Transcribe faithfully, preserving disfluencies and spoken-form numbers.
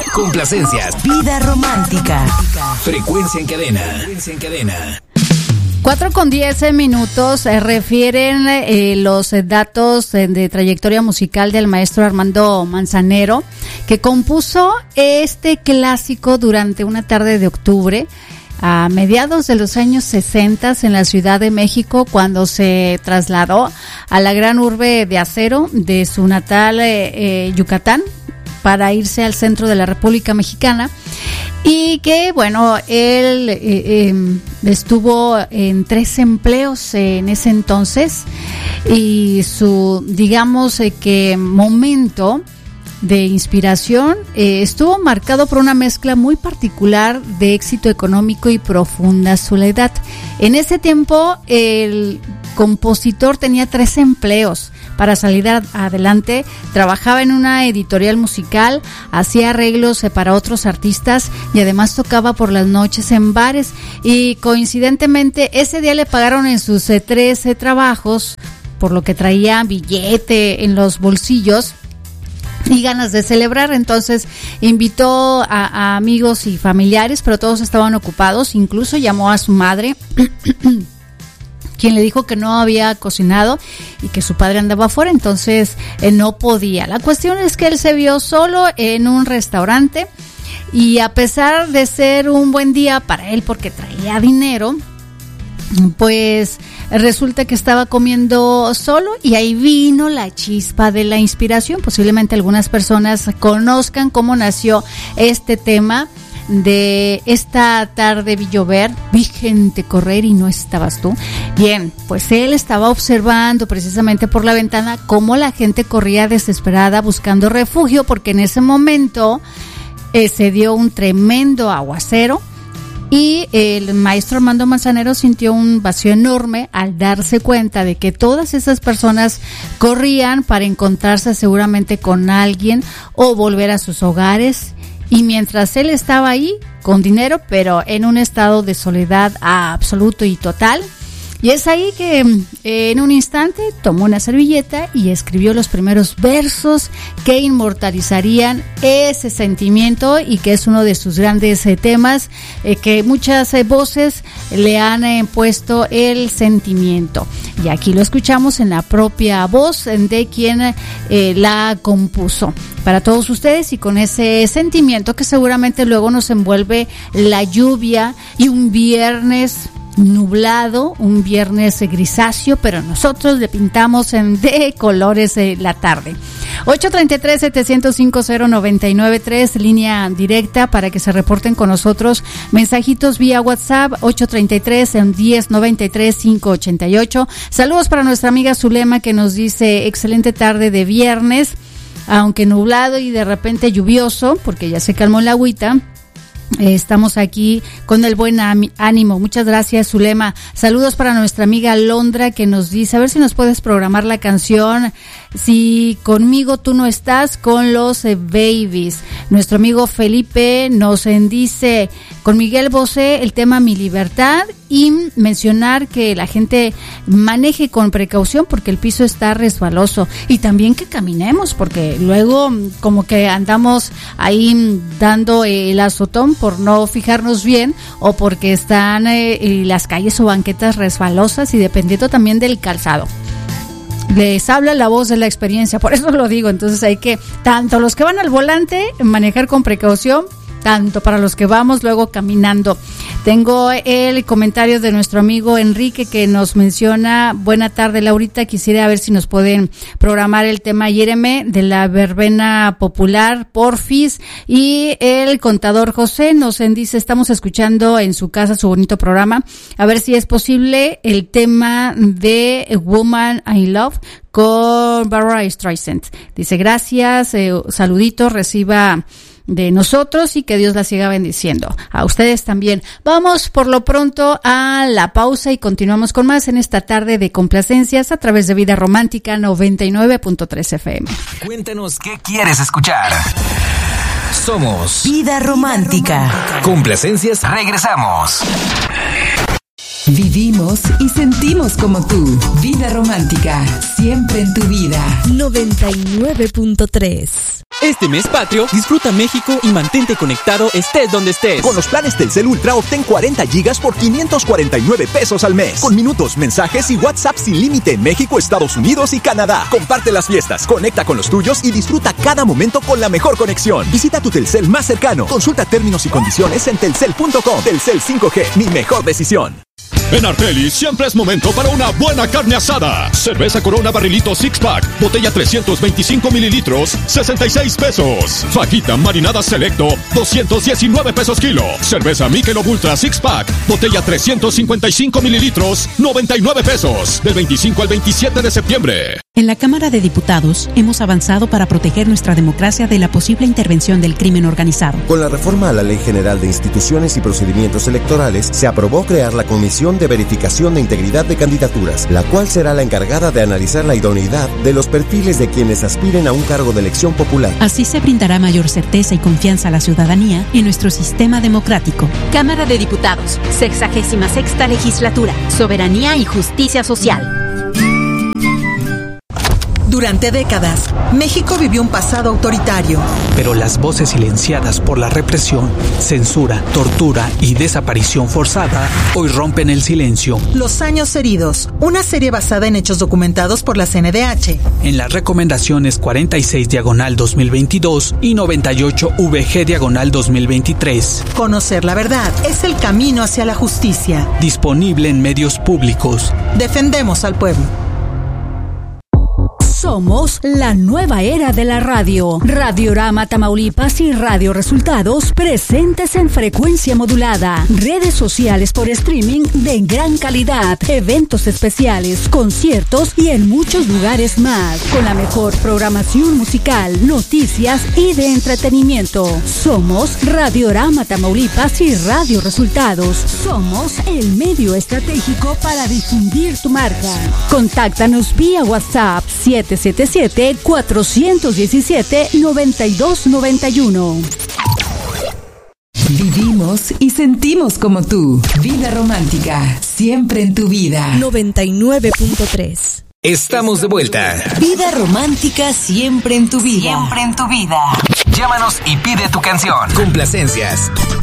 Complacencias. Vida romántica. Frecuencia en cadena. Frecuencia en cadena. Cuatro con diez minutos eh, refieren eh, los eh, datos eh, de trayectoria musical del maestro Armando Manzanero, que compuso este clásico durante una tarde de octubre a mediados de los años sesenta en la Ciudad de México, cuando se trasladó a la gran urbe de acero de su natal eh, eh, Yucatán para irse al centro de la República Mexicana. Y que, bueno, él eh, eh, estuvo en tres empleos eh, en ese entonces, y su, digamos eh, que momento de inspiración eh, estuvo marcado por una mezcla muy particular de éxito económico y profunda soledad. En ese tiempo el compositor tenía tres empleos para salir a, adelante. Trabajaba en una editorial musical, hacía arreglos eh, para otros artistas y además tocaba por las noches en bares. Y coincidentemente ese día le pagaron en sus eh, tres eh, trabajos, por lo que traía billete en los bolsillos y ganas de celebrar. Entonces invitó a, a amigos y familiares, pero todos estaban ocupados. Incluso llamó a su madre, quien le dijo que no había cocinado y que su padre andaba afuera, entonces eh, no podía. La cuestión es que él se vio solo en un restaurante, y a pesar de ser un buen día para él porque traía dinero, pues resulta que estaba comiendo solo, y ahí vino la chispa de la inspiración. Posiblemente algunas personas conozcan cómo nació este tema de esta tarde vi llover, vi gente correr y no estabas tú. Bien, pues él estaba observando precisamente por la ventana cómo la gente corría desesperada buscando refugio, porque en ese momento eh, se dio un tremendo aguacero. Y el maestro Armando Manzanero sintió un vacío enorme al darse cuenta de que todas esas personas corrían para encontrarse seguramente con alguien o volver a sus hogares. Y mientras él estaba ahí, con dinero, pero en un estado de soledad absoluto y total. Y es ahí que eh, en un instante tomó una servilleta y escribió los primeros versos que inmortalizarían ese sentimiento, y que es uno de sus grandes eh, temas, eh, que muchas eh, voces le han eh, puesto el sentimiento. Y aquí lo escuchamos en la propia voz de quien eh, la compuso para todos ustedes, y con ese sentimiento que seguramente luego nos envuelve la lluvia y un viernes nublado, un viernes grisáceo, pero nosotros le pintamos en de colores eh, la tarde. ocho treinta y tres, setecientos cinco, cero noventa y nueve tres, línea directa para que se reporten con nosotros. Mensajitos vía WhatsApp, ocho treinta y tres, diez noventa y tres, quinientos ochenta y ocho. Saludos para nuestra amiga Zulema, que nos dice excelente tarde de viernes, aunque nublado y de repente lluvioso, porque ya se calmó el agüita. Eh, estamos aquí con el buen ánimo. Muchas gracias, Zulema. Saludos para nuestra amiga Londra, que nos dice, a ver si nos puedes programar la canción Si conmigo tú no estás, con los eh, Babies. Nuestro amigo Felipe nos dice, con Miguel Bosé, el tema Mi Libertad, y mencionar que la gente maneje con precaución porque el piso está resbaloso, y también que caminemos porque luego como que andamos ahí dando el azotón por no fijarnos bien, o porque están eh, las calles o banquetas resbalosas, y dependiendo también del calzado. Les habla la voz de la experiencia, por eso lo digo. Entonces hay que, tanto los que van al volante, manejar con precaución, tanto para los que vamos luego caminando. Tengo el comentario de nuestro amigo Enrique, que nos menciona, buena tarde Laurita, quisiera ver si nos pueden programar el tema Hiéreme de la verbena popular, porfis. Y el contador José nos dice, estamos escuchando en su casa su bonito programa, a ver si es posible el tema de Woman I Love con Barbara Streisand. Dice, gracias, eh, saluditos, reciba de nosotros y que Dios la siga bendiciendo. A ustedes también. Vamos por lo pronto a la pausa y continuamos con más en esta tarde de complacencias a través de Vida Romántica noventa y nueve punto tres F M. Cuéntanos qué quieres escuchar. Somos Vida Romántica. Complacencias, regresamos. Vivimos y sentimos como tú. Vida Romántica, siempre en tu vida. noventa y nueve punto tres. Este mes patrio, disfruta México y mantente conectado estés donde estés. Con los planes Telcel Ultra obtén cuarenta gigas por quinientos cuarenta y nueve pesos al mes. Con minutos, mensajes y WhatsApp sin límite en México, Estados Unidos y Canadá. Comparte las fiestas, conecta con los tuyos y disfruta cada momento con la mejor conexión. Visita tu Telcel más cercano. Consulta términos y condiciones en telcel punto com. Telcel cinco G, mi mejor decisión. En Arteli siempre es momento para una buena carne asada. Cerveza Corona Barrilito Six Pack, botella trescientos veinticinco mililitros, sesenta y seis pesos. Fajita marinada Selecto, doscientos diecinueve pesos kilo. Cerveza Michelob Ultra Six Pack, botella trescientos cincuenta y cinco mililitros, noventa y nueve pesos. Del veinticinco al veintisiete de septiembre. En la Cámara de Diputados hemos avanzado para proteger nuestra democracia de la posible intervención del crimen organizado. Con la reforma a la Ley General de Instituciones y Procedimientos Electorales, se aprobó crear la Comisión de Verificación de Integridad de Candidaturas, la cual será la encargada de analizar la idoneidad de los perfiles de quienes aspiren a un cargo de elección popular. Así se brindará mayor certeza y confianza a la ciudadanía en nuestro sistema democrático. Cámara de Diputados, sexagésima sexta legislatura, soberanía y justicia social. Durante décadas, México vivió un pasado autoritario. Pero las voces silenciadas por la represión, censura, tortura y desaparición forzada hoy rompen el silencio. Los años heridos, una serie basada en hechos documentados por la C N D H. En las recomendaciones cuarenta y seis diagonal dos mil veintidós y noventa y ocho V G diagonal dos mil veintitrés. Conocer la verdad es el camino hacia la justicia. Disponible en medios públicos. Defendemos al pueblo. Somos la nueva era de la radio. Radiorama Tamaulipas y Radio Resultados presentes en frecuencia modulada. Redes sociales por streaming de gran calidad. Eventos especiales, conciertos y en muchos lugares más. Con la mejor programación musical, noticias y de entretenimiento. Somos Radiorama Tamaulipas y Radio Resultados. Somos el medio estratégico para difundir tu marca. Contáctanos vía WhatsApp siete siete siete, cuatro uno siete, nueve dos nueve uno. Vivimos y sentimos como tú. Vida romántica, siempre en tu vida. noventa y nueve punto tres. Estamos de vuelta. Vida romántica, siempre en tu vida. Siempre en tu vida. Llámanos y pide tu canción. Complacencias.